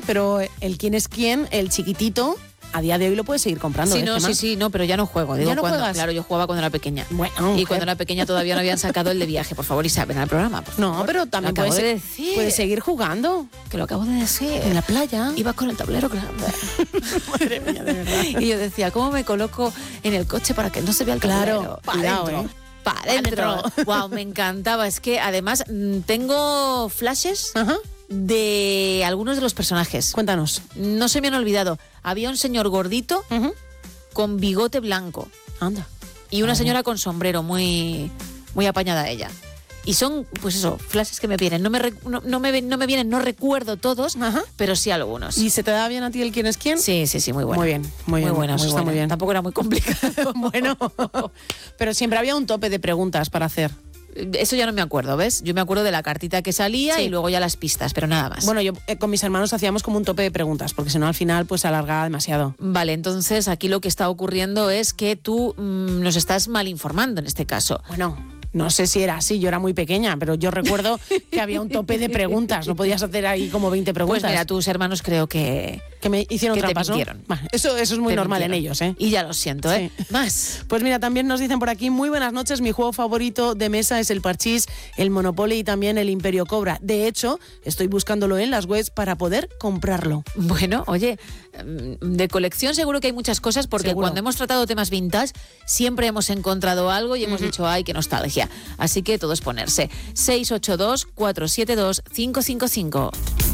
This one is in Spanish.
pero el quién es quién, el chiquitito, a día de hoy lo puedes seguir comprando. Sí, no, pero ya no juego. Digo, ¿Ya no juegas? Claro, yo jugaba cuando era pequeña. Bueno, y cuando era pequeña todavía no habían sacado el de viaje. Por favor, Isabel, al programa. No, pero también puedes seguir jugando. Que lo acabo de decir. En la playa. Ibas con el tablero grande. Madre mía, de verdad. Y yo decía, ¿cómo me coloco en el coche para que no se vea el tablero? Cuidado, Para adentro. Wow, me encantaba. Es que además tengo flashes de algunos de los personajes. Cuéntanos. No se me han olvidado. Había un señor gordito con bigote blanco. Anda. Y una señora con sombrero, muy, muy apañada ella. Y son, pues eso, flashes que me vienen. No me vienen, no recuerdo todos, pero sí algunos. ¿Y se te da bien a ti el quién es quién? Sí, muy buena. Muy buena. Está muy bien. Tampoco era muy complicado. Bueno, pero siempre había un tope de preguntas para hacer. Eso ya no me acuerdo, ¿ves? Yo me acuerdo de la cartita que salía y luego ya las pistas, pero nada más. Bueno, yo con mis hermanos hacíamos como un tope de preguntas, porque si no al final pues se alargaba demasiado. Vale, entonces aquí lo que está ocurriendo es que tú nos estás mal informando en este caso. Bueno, no sé si era así, yo era muy pequeña, pero yo recuerdo que había un tope de preguntas, no podías hacer ahí como 20 preguntas. Pues mira, tus hermanos creo que me hicieron que trampas, te mintieron. ¿no? Eso es muy normal en ellos, ¿eh? Y ya lo siento, ¿eh? Sí. Más. Pues mira, también nos dicen por aquí, muy buenas noches, mi juego favorito de mesa es el parchís, el Monopoly y también el Imperio Cobra. De hecho, estoy buscándolo en las webs para poder comprarlo. Bueno, oye, de colección seguro que hay muchas cosas, porque cuando hemos tratado temas vintage siempre hemos encontrado algo y hemos dicho, ay, qué nostalgia. Así que todo es ponerse. 682 472 555.